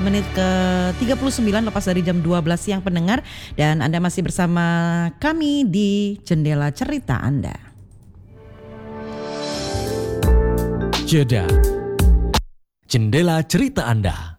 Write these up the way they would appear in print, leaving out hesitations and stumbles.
menit ke 39 lepas dari jam 12 siang pendengar. Dan Anda masih bersama kami di Jendela Cerita Anda. Jeda. Jendela Cerita Anda.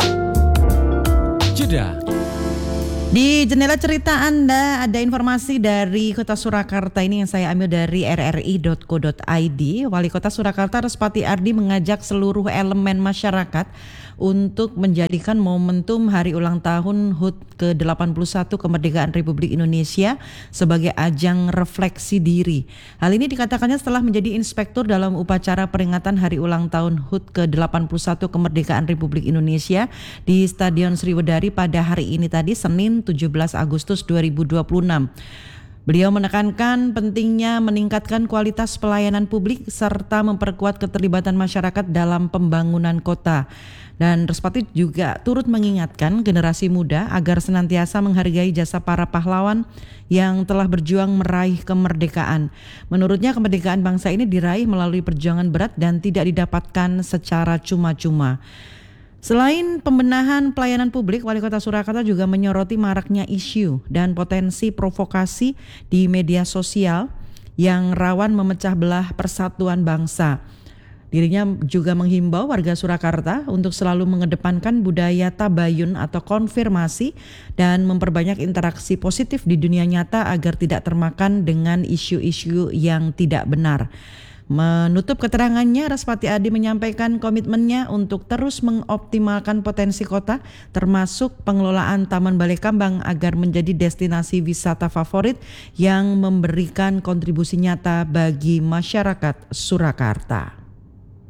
Jeda. Di Jendela Cerita Anda ada informasi dari Kota Surakarta ini yang saya ambil dari rri.co.id. Wali Kota Surakarta Respati Ardi mengajak seluruh elemen masyarakat untuk menjadikan momentum hari ulang tahun HUT ke-81 kemerdekaan Republik Indonesia sebagai ajang refleksi diri. Hal ini dikatakannya setelah menjadi inspektur dalam upacara peringatan hari ulang tahun HUT ke-81 kemerdekaan Republik Indonesia di Stadion Sriwedari pada hari ini tadi, Senin 17 Agustus 2026. Beliau menekankan pentingnya meningkatkan kualitas pelayanan publik serta memperkuat keterlibatan masyarakat dalam pembangunan kota. Dan Respati juga turut mengingatkan generasi muda agar senantiasa menghargai jasa para pahlawan yang telah berjuang meraih kemerdekaan. Menurutnya kemerdekaan bangsa ini diraih melalui perjuangan berat dan tidak didapatkan secara cuma-cuma. Selain pembenahan pelayanan publik, Wali Kota Surakarta juga menyoroti maraknya isu dan potensi provokasi di media sosial yang rawan memecah belah persatuan bangsa. Dirinya juga menghimbau warga Surakarta untuk selalu mengedepankan budaya tabayun atau konfirmasi dan memperbanyak interaksi positif di dunia nyata agar tidak termakan dengan isu-isu yang tidak benar. Menutup keterangannya, Respati Ardi menyampaikan komitmennya untuk terus mengoptimalkan potensi kota termasuk pengelolaan Taman Balai Kambang agar menjadi destinasi wisata favorit yang memberikan kontribusi nyata bagi masyarakat Surakarta.